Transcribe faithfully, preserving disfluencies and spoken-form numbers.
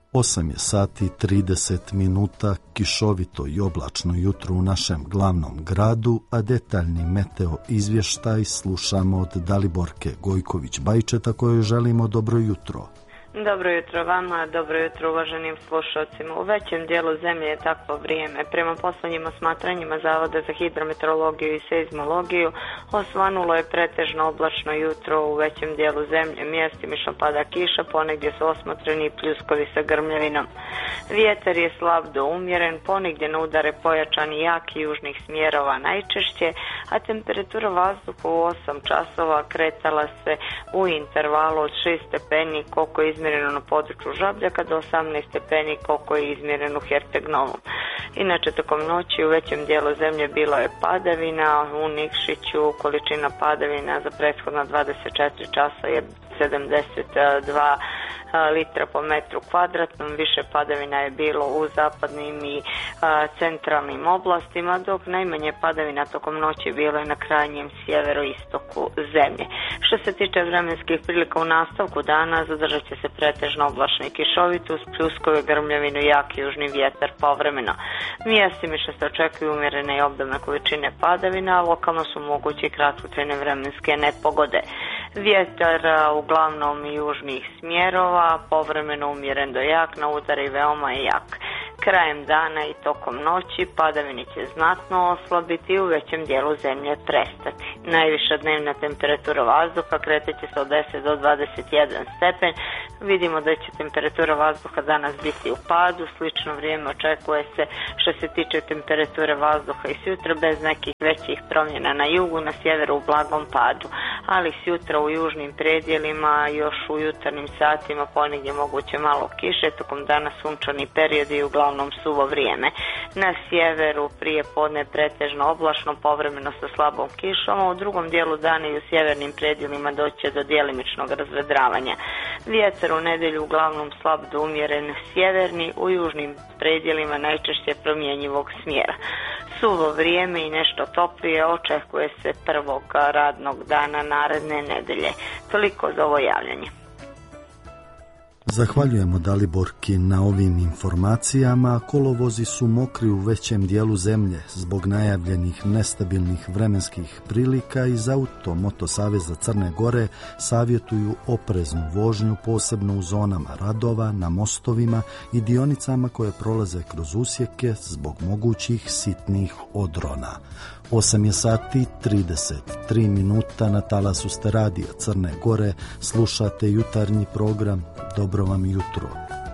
osam je sati trideset minuta, kišovito i oblačno jutro u našem glavnom gradu, a detaljni meteo izvještaj slušamo od Daliborke Gojković-Bajčeta kojoj želimo dobro jutro. Dobro jutro vama, dobro jutro uvaženim slušalcima. U većem dijelu zemlje je takvo vrijeme. Prema posljednjim osmatranjima Zavoda za hidrometeorologiju i seizmologiju osvanulo je pretežno oblačno jutro u većem dijelu zemlje. Mjestimično pada kiša, ponegdje su osmotreni pljuskovi sa grmljavinom. Vjetar je slab do umjeren, ponegdje na udare pojačani jaki južnih smjerova najčešće, a temperatura vazduha u osam časova kretala se u intervalu od šest stepeni koliko je izmjereno na području Žabljaka do osamnaest stepeni koliko je izmjereno u Herceg-Novom. Inače, tokom noći u većem dijelu zemlje bilo je padavina, u Nikšiću količina padavina za prethodna dvadeset četiri časa je sedamdeset dva litra po metru kvadratnom. Više padavina je bilo u zapadnim i a, centralnim oblastima, dok najmanje padavina tokom noći bilo je na krajnjem sjeveroistoku zemlje. Što se tiče vremenskih prilika u nastavku dana, zadržat će se pretežno oblačno i kišovito uz pljuskove, grmljavinu i jaki južni vjetar povremeno. Mjestimično se očekuju umjerene i obdobne količine padavina, a lokalno su moguće i kratkotrajne vremenske nepogode. Vjetar a, uglavnom južnih smjerova, povremeno umjeren do jak, na udari veoma jak. Krajem dana i tokom noći padavine će znatno oslabiti i u većem dijelu zemlje prestati. Najviša dnevna temperatura vazduha kreteće se od deset do dvadeset jedan stepen. Vidimo da će temperatura vazduha danas biti u padu, slično vrijeme očekuje se što se tiče temperature vazduha i sutra bez nekih većih promjena na jugu, na sjeveru u blagom padu, ali sutra u južnim predjelima još u jutarnjim satima ponegdje moguće malo kiše, tokom dana sunčani periodi i uglavnom suvo vrijeme. Na sjeveru prije podne pretežno oblačno, povremeno sa slabom kišom, a u drugom dijelu dana i u sjevernim predjelima doće do djelimičnog razvedravanja. Vjetar u nedjelju uglavnom slab do umjeren sjeverni, u južnim predjelima najčešće promjenjivog smjera. Suvo vrijeme i nešto toplije očekuje se prvog radnog dana naredne nedelje. Toliko za ovo javljanje. Zahvaljujemo Daliborki na ovim informacijama. Kolovozi su mokri u većem dijelu zemlje zbog najavljenih nestabilnih vremenskih prilika. Iz Auto Moto Saveza Crne Gore savjetuju opreznu vožnju, posebno u zonama radova, na mostovima i dionicama koje prolaze kroz usjeke zbog mogućih sitnih odrona. osam je sati trideset tri minuta, na talasu ste radija Crne Gore, slušate jutarnji program. Dobro vam jutro.